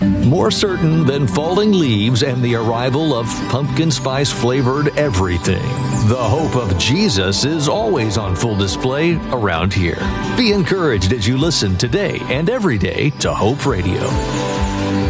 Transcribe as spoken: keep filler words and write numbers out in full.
More certain than falling leaves and the arrival of pumpkin spice flavored everything, the hope of Jesus is always on full display around here. Be encouraged as you listen today and every day to Hope Radio.